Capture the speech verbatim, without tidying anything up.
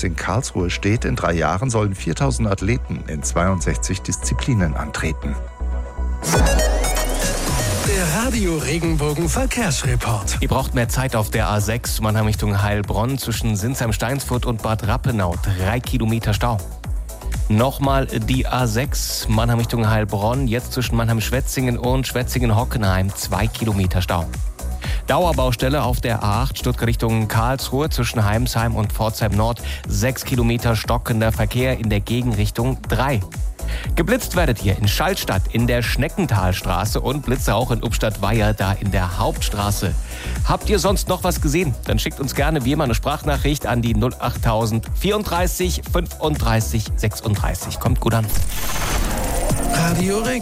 in Karlsruhe steht. In drei Jahren sollen viertausend Athleten in zweiundsechzig Disziplinen antreten. Der Radio Regenbogen Verkehrsreport. Ihr braucht mehr Zeit auf der A sechs Mannheim Richtung Heilbronn zwischen Sinsheim-Steinsfurt und Bad Rappenau. Drei Kilometer Stau. Nochmal die A sechs Mannheim Richtung Heilbronn, jetzt zwischen Mannheim-Schwetzingen und Schwetzingen-Hockenheim. Zwei Kilometer Stau. Dauerbaustelle auf der A acht Stuttgart Richtung Karlsruhe zwischen Heimsheim und Pforzheim Nord. Sechs Kilometer stockender Verkehr in der Gegenrichtung. Drei. Geblitzt werdet ihr in Schallstadt in der Schneckentalstraße und Blitze auch in Ubstadt-Weiher, da in der Hauptstraße. Habt ihr sonst noch was gesehen? Dann schickt uns gerne wie immer eine Sprachnachricht an die null achttausend vierunddreißig fünfunddreißig sechsunddreißig. Kommt gut an. Radio Regen.